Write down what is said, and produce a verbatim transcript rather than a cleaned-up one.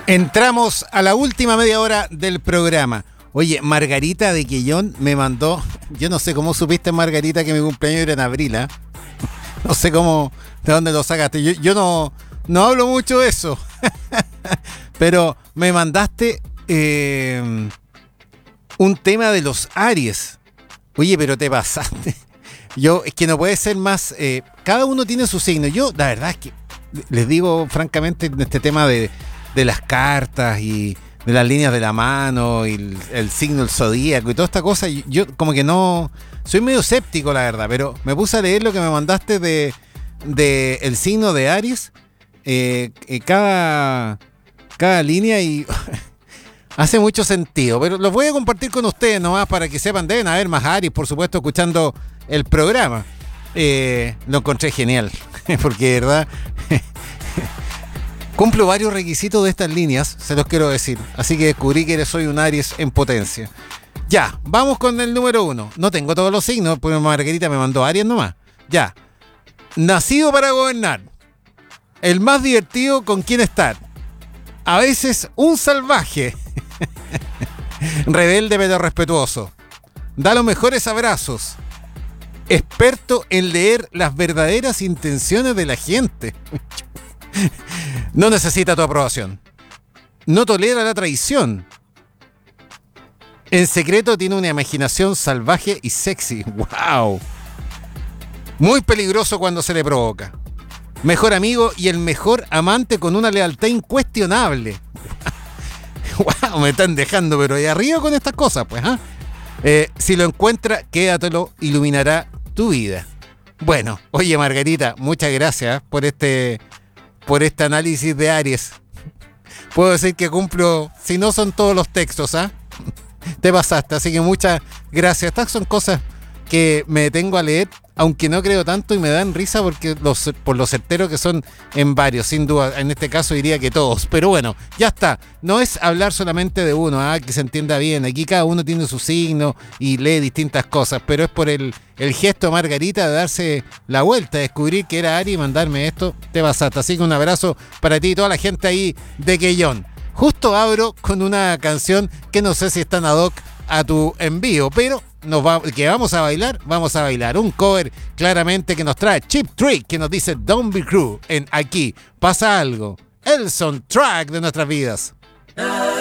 Entramos a la última media hora del programa. Oye, Margarita de Quillón me mandó, yo no sé cómo supiste, Margarita, que mi cumpleaños era en abril, ¿eh? No sé cómo, de dónde lo sacaste. Yo, yo no, no hablo mucho de eso. Pero me mandaste eh, un tema de los Aries. Oye, pero te pasaste. Yo, es que no puede ser más. Eh, cada uno tiene su signo. Yo, la verdad es que les digo francamente, en este tema de, de las cartas y de las líneas de la mano y el, el signo, el zodíaco y toda esta cosa, yo, yo como que no. Soy medio escéptico, la verdad, pero me puse a leer lo que me mandaste de, de el signo de Aries. Eh, eh, cada, cada línea y. Hace mucho sentido, pero los voy a compartir con ustedes nomás para que sepan. Deben haber más Aries, por supuesto, escuchando el programa. Eh, lo encontré genial, porque de verdad cumplo varios requisitos de estas líneas, se los quiero decir. Así que descubrí que soy un Aries en potencia. Ya, vamos con el número uno. No tengo todos los signos, porque Margarita me mandó Aries nomás. Ya, nacido para gobernar, el más divertido con quien estar, a veces un salvaje, rebelde pero respetuoso, da los mejores abrazos, experto en leer las verdaderas intenciones de la gente, no necesita tu aprobación, no tolera la traición, en secreto tiene una imaginación salvaje y sexy, wow, muy peligroso cuando se le provoca, mejor amigo y el mejor amante con una lealtad incuestionable. Wow, me están dejando, pero ahí arriba con estas cosas, pues, ¿ah? ¿eh? Eh, si lo encuentra, quédatelo, iluminará tu vida. Bueno, oye, Margarita, muchas gracias por este, por este análisis de Aries. Puedo decir que cumplo, si no son todos los textos, ¿ah? Te pasaste, así que muchas gracias. Estas son cosas que me detengo a leer, aunque no creo tanto y me dan risa porque los, por lo certero que son en varios, sin duda. En este caso diría que todos, pero bueno, ya está. No es hablar solamente de uno, ¿ah? Que se entienda bien. Aquí cada uno tiene su signo y lee distintas cosas, pero es por el, el gesto de Margarita de darse la vuelta, descubrir que era Ari y mandarme esto. Te pasaste, así que un abrazo para ti y toda la gente ahí de Quillón. Justo abro con una canción que no sé si es tan ad hoc a tu envío, pero nos va, que vamos a bailar, vamos a bailar un cover claramente que nos trae Cheap Trick, que nos dice Don't Be Cruel en Aquí Pasa Algo, el soundtrack de nuestras vidas.